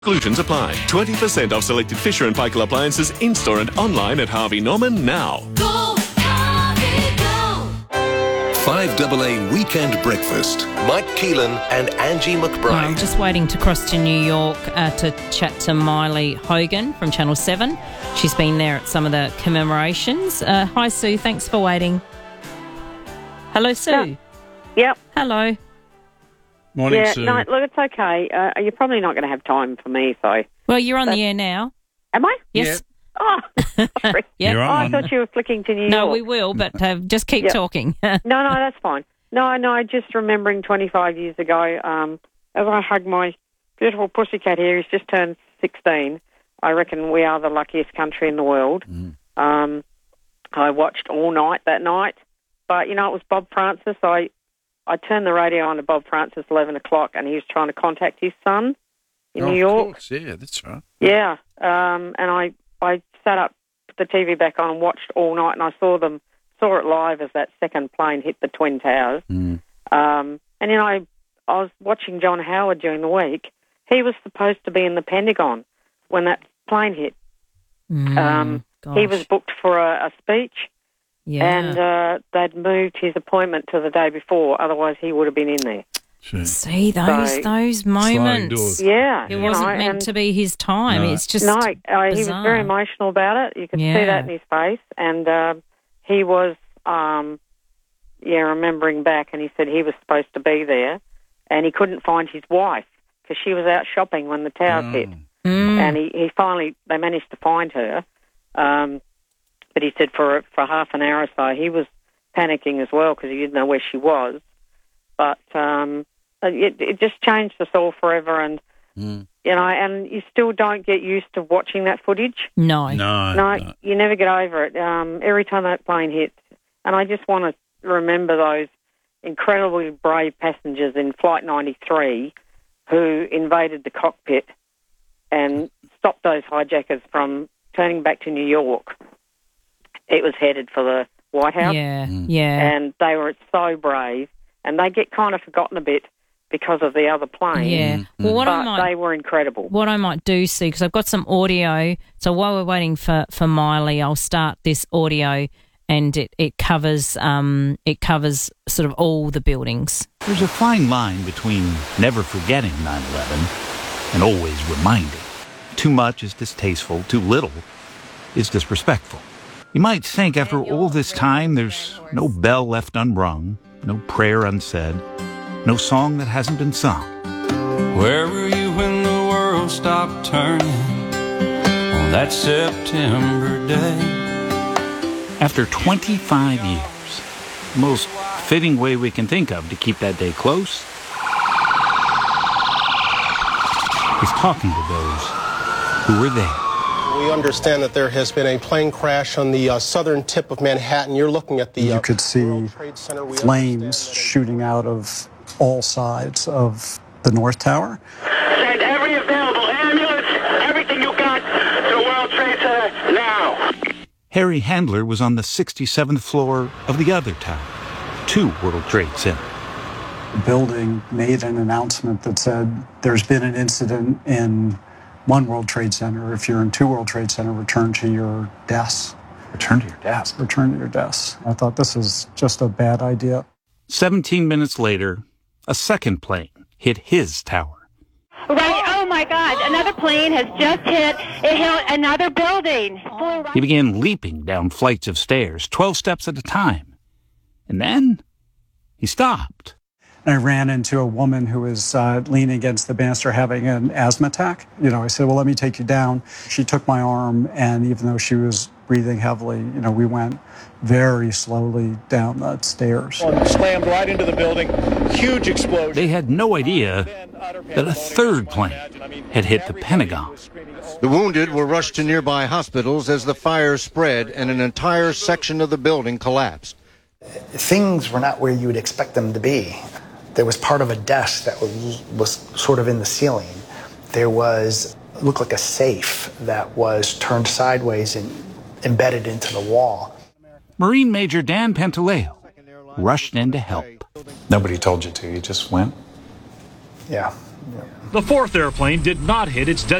Exclusions apply. 20% off selected Fisher & Paykel appliances in-store and online at Harvey Norman now. Go, Harvey, go! 5AA Weekend Breakfast. Mike Keelan and Angie McBride. I'm just waiting to cross to New York to chat to Miley Hogan from Channel 7. She's been there at some of the commemorations. Hi, Sue. Thanks for waiting. Hello, Sue. Yep. Hello. Morning, Yeah, Sue. no, look, it's okay. You're probably not going to have time for me, so... Well, you're on the air now. Am I? Yes. Oh, sorry. Yeah. You're Oh, I on. thought you were flicking to New No, York. we will, but just keep Yeah. talking. No, that's fine. No, just remembering 25 years ago, as I hug my beautiful pussycat here, he's just turned 16. I reckon we are the luckiest country in the world. I watched all night that night, but, it was Bob Francis. I turned the radio on to Bob Francis 11 o'clock, and he was trying to contact his son in New York. Of course, yeah, that's right. Yeah, and I sat up, put the TV back on and watched all night, and I saw it live as that second plane hit the Twin Towers. And then I was watching John Howard during the week. He was supposed to be in the Pentagon when that plane hit. He was booked for a speech. Yeah. And they'd moved his appointment to the day before, otherwise he would have been in there. Sure. See, those moments. doors. Yeah. It wasn't meant to be his time. No. It's just No, he was bizarre. very emotional about it. You could see Yeah. that in his face. And he was, remembering back, and he said he was supposed to be there, and he couldn't find his wife because she was out shopping when the towers hit. And they managed to find her. But he said for half an hour or so he was panicking as well because he didn't know where she was. But it just changed us all forever, and and you still don't get used to watching that footage. No. No, you never get over it. Every time that plane hits, and I just want to remember those incredibly brave passengers in Flight 93 who invaded the cockpit and stopped those hijackers from turning back to New York. It was headed for the White House. Yeah. And they were so brave, and they get kind of forgotten a bit because of the other plane. Yeah. Well, they were incredible. What I might do, Sue, because I've got some audio. So while we're waiting for Miley, I'll start this audio, and it covers sort of all the buildings. There's a fine line between never forgetting 9/11 and always reminding. Too much is distasteful. Too little is disrespectful. You might think after all this time there's no bell left unrung, no prayer unsaid, no song that hasn't been sung. Where were you when the world stopped turning on that September day? After 25 years, the most fitting way we can think of to keep that day close is talking to those who were there. We understand that there has been a plane crash on the southern tip of Manhattan. You're looking at the you could see World Trade Center. We flames understand- shooting out of all sides of the North Tower. Send every available ambulance, everything you got to the World Trade Center now. Harry Handler was on the 67th floor of the other tower, 2 World Trade Center. The building made an announcement that said there's been an incident in 1 World Trade Center. If you're in 2 World Trade Center, return to your desks. Return to your desk. Return to your desks. I thought this is just a bad idea. 17 minutes later, a second plane hit his tower. Right, oh my God, another plane has just hit another building. He began leaping down flights of stairs, 12 steps at a time. And then he stopped. And I ran into a woman who was leaning against the banister having an asthma attack. I said, well, let me take you down. She took my arm, and even though she was breathing heavily, we went very slowly down the stairs. Slammed right into the building. Huge explosion. They had no idea that a third plane had hit the Pentagon. The wounded were rushed to nearby hospitals as the fire spread and an entire section of the building collapsed. Things were not where you would expect them to be. There was part of a desk that was sort of in the ceiling. There looked like a safe that was turned sideways and embedded into the wall. Marine Major Dan Pantaleo rushed in to help. Nobody told you to, you just went? Yeah, The fourth airplane did not hit its